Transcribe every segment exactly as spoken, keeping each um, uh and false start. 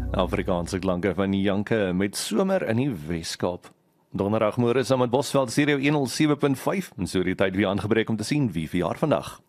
Afrikaanse klanke van Janke met somer in die Weskaap. Donderdagmôre saam met Bosveld Stereo honderd sewe punt vyf en so die tyd weer aangebreek om te sien wie verjaar vandag.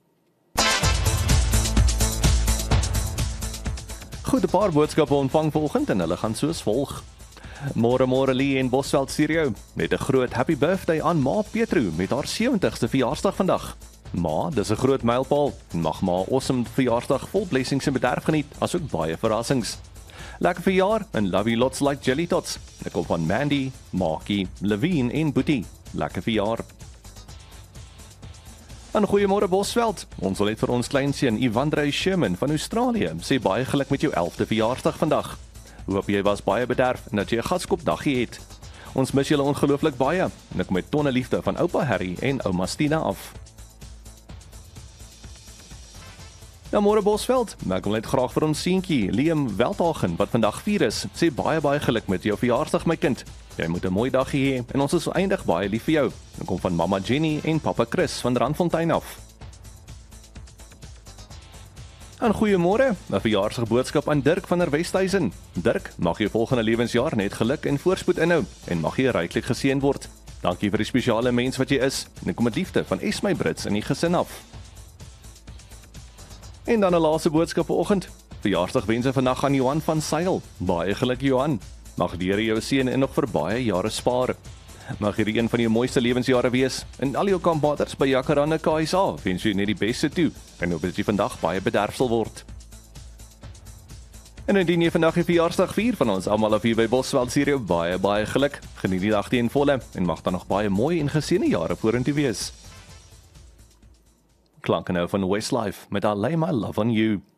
Goed, 'n paar boodskappe ontvang vanoggend en hulle gaan soos volg. Môre môre Lee en Bosveld Stereo, net 'n groot happy birthday aan Ma Petru met haar sewentigste verjaarsdag vandag. Ma, dis 'n groot mylpaal. Mag Ma awesome verjaarsdag vol blessings en bederf geniet, asook baie verrassings. Lekker verjaar en love you lots like jelly tots. Ek kom van Mandy, Markie, Levine en Boetie. Lekker verjaar. En goeiemôre Bosveld. Ons wil net vir ons kleinseun Ivandre Sherman van Australië sê baie geluk met jou elfde verjaarsdag vandag. Hoop jy was baie bederf en dat jy 'n gaskopdaggie het. Ons mis julle ongelooflik baie en ek kom met tonne liefde van oupa Harry en ouma Stina af. Ja, môre Bosveld, ek wil net graag vir ons seentjie, Liam Weltagen, wat vandag vier is, sê baie baie geluk met jou verjaarsdag my kind. Jy moet 'n mooi dag hê en ons is eindig baie lief vir jou. Ek kom van mamma Jenny en papa Chris van Randfontein af. En goeiemôre, 'n verjaarsdagboodskap aan Dirk van der Westhuizen. Dirk, mag jou volgende lewensjaar net geluk en voorspoed inhou en mag jy ryklik geseën word. Dankie vir die spesiale mens wat jy is en ek kom met liefde van Esmy Brits in die gesin af. En dan 'n laaste boodskap vanoggend. Verjaarsdagwense vandag aan Johan van Sail. Baie geluk Johan. Mag die Here jou seën en nog vir baie jare spaar. Mag hierdie een van jou mooiste lewensjare wees. En al jou kampbaters by Jacaranda K S A wens jy net die beste toe. En hoop dat jy vandag baie bederf sal word. En indien jy vandag die verjaarsdag vier van ons almal af hier by Bosveld Stereo, baie baie geluk. Geniet die dag ten volle en mag daar nog baie mooi en geseënde jare vorentoe wees. Klanke nou van Westlife met I Lay My Love on You.